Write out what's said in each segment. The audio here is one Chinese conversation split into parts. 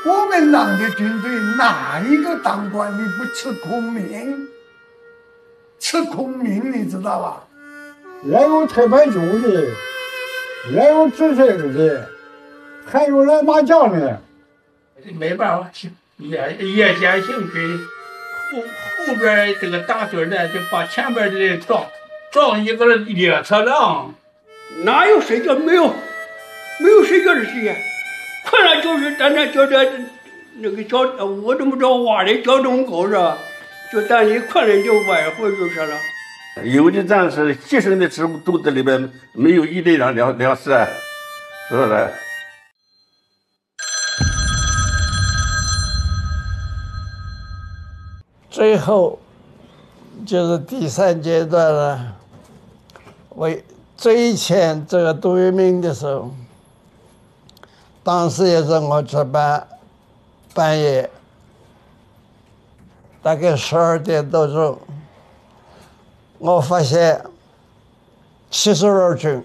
国民党的军队哪一个当官的不吃空名？吃空名你知道吧？ 也有特派组的，也有指挥的，还有来麻将的。 没办法，也感兴趣。后边这个大军呢，就把前边的人撞一个列车上，哪有睡觉？没有睡觉的时间。困了就是咱这就在那个我这么着挖的交通沟上，就咱一困了就歪回就是了。 有的战士牺牲的肚子里边没有一粒粮食，是不是？ 最后就是第3阶段了，为追遣这个杜聿明的时候，当时也是我值班，半夜大概12点多钟，我发现72军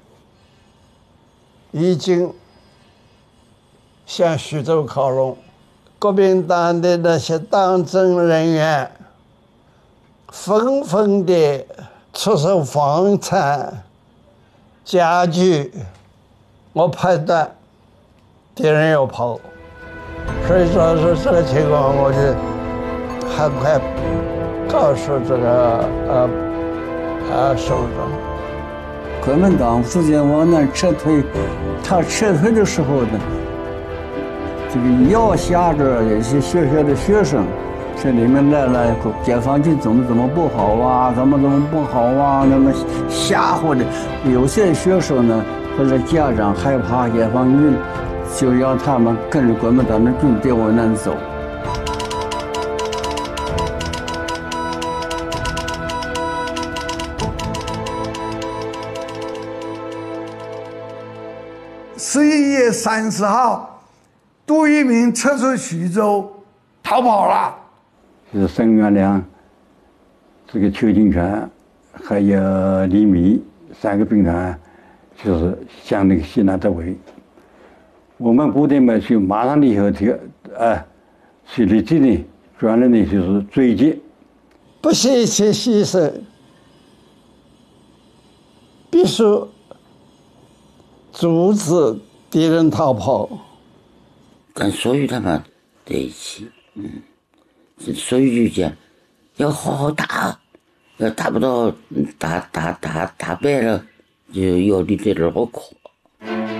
已经向徐州靠拢。国民党的那些党政人员纷纷地出售房产、家具，我判断敌人要跑，所以说是这个情况，我就很快告诉这个首长。 国民党逐渐往南撤退，他撤退的时候呢，这个要挟着一些学校的学生，这里面来了解放军怎么不好啊，怎么不好啊，那么吓唬的。有些学生呢，或者家长害怕解放军，就让他们跟着国民党的军队往南走。 11月30号，杜聿明撤出徐州，逃跑了。 是沈元良、这个邱金泉，还有李密3个兵团，就是向那个西南突围。我们部队嘛，就马上立刻去立即呢，专门呢就是追击， 不惜一切牺牲，必须阻止敌人逃跑。 跟所有他们在一起，所以就讲要好好打，要打不到打败了，就要离这点好靠。